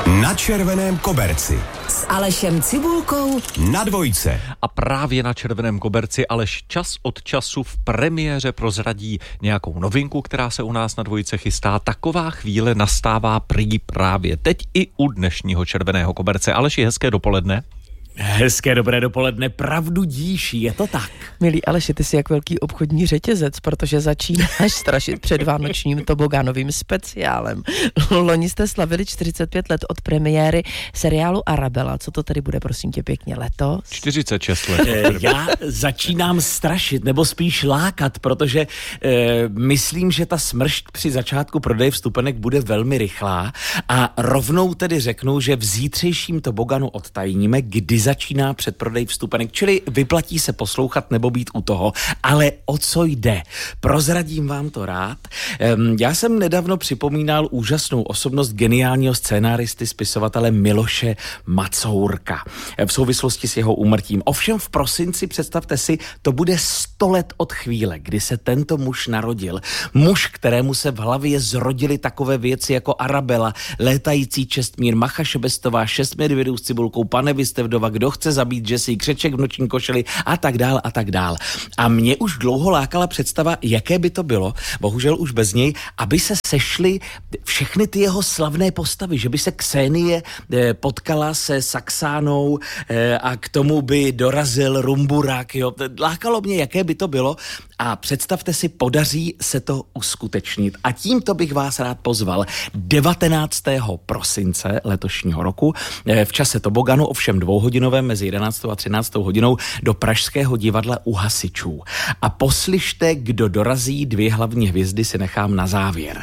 Na červeném koberci s Alešem Cibulkou na Dvojce. A právě na červeném koberci Aleš čas od času v premiéře prozradí nějakou novinku, která se u nás na Dvojce chystá. Taková chvíle nastává prý právě teď i u dnešního červeného koberce. Aleši, hezké dopoledne. Hezké dobré dopoledne, pravdu díší, je to tak. Milý Aleši, ty jsi jak velký obchodní řetězec, protože začínáš strašit před vánočním tobogánovým speciálem. Loni jste slavili 45 let od premiéry seriálu Arabella. Co to tedy bude, prosím tě pěkně, letos? 46 let. Já začínám strašit, nebo spíš lákat, protože myslím, že ta smršť při začátku prodeje vstupenek bude velmi rychlá a rovnou tedy řeknu, že v zítřejším toboganu odtajníme, kdy začíná předprodej vstupenek, čili vyplatí se poslouchat nebo být u toho, ale o co jde? Prozradím vám to rád. Já jsem nedávno připomínal úžasnou osobnost geniálního scénáristy, spisovatele Miloše Macourka v souvislosti s jeho úmrtím. Ovšem v prosinci, představte si, to bude 100 let od chvíle, kdy se tento muž narodil. Muž, kterému se v hlavě zrodily takové věci jako Arabella, Létající Čestmír, Macha Šebestová, 6 medvědů s cibulkou, Pane vy jste vdova, Kdo chce zabít Jessie, Křeček v noční košeli a tak dál a tak dál. A mě už dlouho lákala představa, jaké by to bylo, bohužel už bez něj, aby se sešly všechny ty jeho slavné postavy, že by se Ksenie potkala se Saxánou a k tomu by dorazil Rumburák. Jo. Lákalo mě, jaké by to bylo a představte si, podaří se to uskutečnit. A tímto bych vás rád pozval 19. prosince letošního roku v čase toboganu, ovšem 2hodinové mezi 11. a 13. hodinou do Pražského divadla u Hasičů. A poslyšte, kdo dorazí, 2 hlavní hvězdy si nechám na závěr.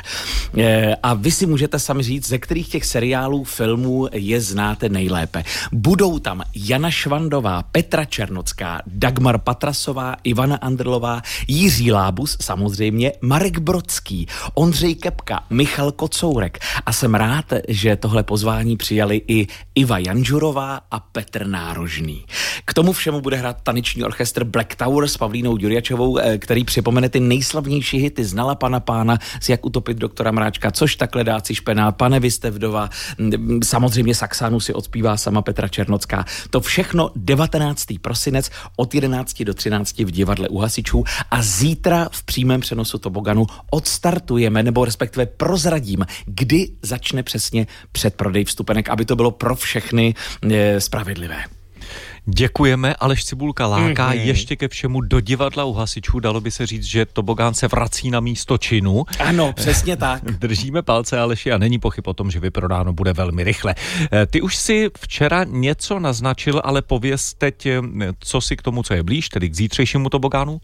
A vy si můžete sami říct, ze kterých těch seriálů, filmů je znáte nejlépe. Budou tam Jana Švandová, Petra Černocká, Dagmar Patrasová, Ivana Andrlová, Jiří Lábus, samozřejmě, Marek Brodský, Ondřej Kepka, Michal Kocourek. A jsem rád, že tohle pozvání přijali i Iva Janžurová a Petr Nárožný. K tomu všemu bude hrát taneční orchestr Black Tower s Pavlínou Ďurjačovou, který připomene ty nejslavnější hity Znala pana pána, z Jak utopit doktora Mráčka, Což takhle dáci špenát, Pane vy jste vdova, samozřejmě Saxánu si odspívá sama Petra Černocká. To všechno 19. prosinec od 11 do 13 v divadle u Hasičů a zítra v přímém přenosu toboganu odstartujeme, nebo respektive prozradím, kdy začne přesně předprodej vstupenek, aby to bylo pro všechny spravedlivé. Děkujeme, Aleš Cibulka láká ještě ke všemu do divadla u Hasičů. Dalo by se říct, že tobogán se vrací na místo činu. Ano, přesně tak. Držíme palce, Aleši, a není pochyb o tom, že vyprodáno bude velmi rychle. Ty už si včera něco naznačil, ale pověz teď, co si k tomu, co je blíž, tedy k zítřejšímu tobogánu?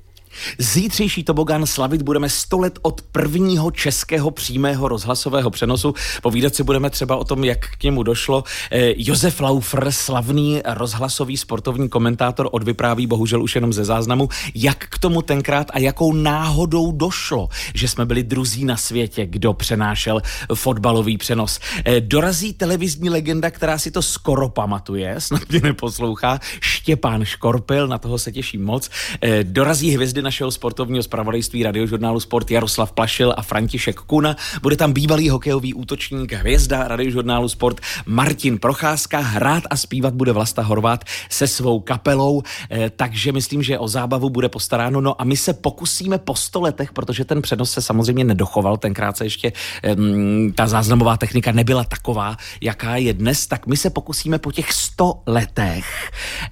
Zítřejší tobogán slavit budeme 100 let od prvního českého přímého rozhlasového přenosu. Povídat si budeme třeba o tom, jak k němu došlo. Josef Laufer, slavný rozhlasový sportovní komentátor, odvypráví bohužel už jenom ze záznamu, jak k tomu tenkrát a jakou náhodou došlo, že jsme byli druzí na světě, kdo přenášel fotbalový přenos. Dorazí televizní legenda, která si to skoro pamatuje, snad mě neposlouchá, Štěpán Škorpil, na toho se těším moc. Dorazí hvězdy našeho sportovního zpravodajství Radiožurnálu Sport Jaroslav Plašil a František Kuna. Bude tam bývalý hokejový útočník, hvězda Radiožurnálu Sport Martin Procházka. Hrát a zpívat bude Vlasta Horvát se svou kapelou, takže myslím, že o zábavu bude postaráno. No a my se pokusíme po 100 letech, protože ten přenos se samozřejmě nedochoval, tenkrát se ještě ta záznamová technika nebyla taková, jaká je dnes, tak my se pokusíme po těch 100 letech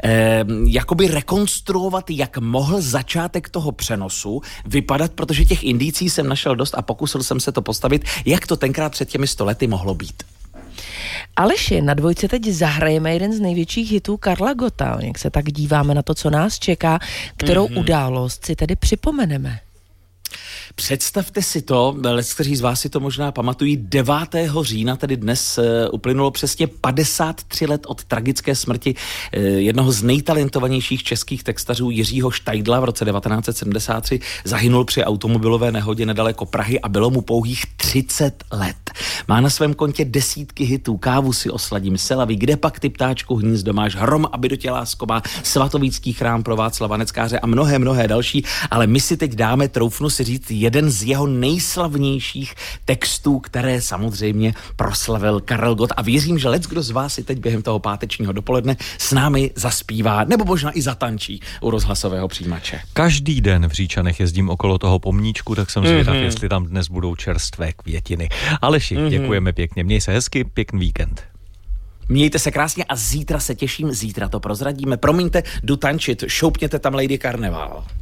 jakoby rekonstruovat, jak mohl začátek toho přenosu vypadat, protože těch indicí jsem našel dost a pokusil jsem se to postavit, jak to tenkrát před těmi 100 lety mohlo být. Aleši, na Dvojce teď zahrajeme jeden z největších hitů Karla Gotta. Jak se tak díváme na to, co nás čeká, kterou událost si tedy připomeneme? Představte si to, kteří z vás si to možná pamatují, 9. října, tedy dnes uplynulo přesně 53 let od tragické smrti jednoho z nejtalentovanějších českých textařů Jiřího Štajdla. V roce 1973 zahynul při automobilové nehodě nedaleko Prahy a bylo mu pouhých 30 let. Má na svém kontě desítky hitů, Kávu si osladím, Selaví, Kde pak ty ptáčku hnízdo máš, Hrom, aby do těla skobá, Svatovícký chrám pro Václava Neckáře a mnohé další, ale my si teď dáme, troufnu si říct, jeden z jeho nejslavnějších textů, které samozřejmě proslavil Karel Gott. A věřím, že leckdo z vás si teď během toho pátečního dopoledne s námi zaspívá, nebo možná i zatančí u rozhlasového přijímače. Každý den v Říčanech jezdím okolo toho pomníčku, tak jsem zvědav, jestli tam dnes budou čerstvé květiny. Aleši, děkujeme pěkně, měj se hezky, pěkný víkend. Mějte se krásně a zítra se těším, zítra to prozradíme. Promiňte, jdu tančit, šoupněte tam Lady Karneval.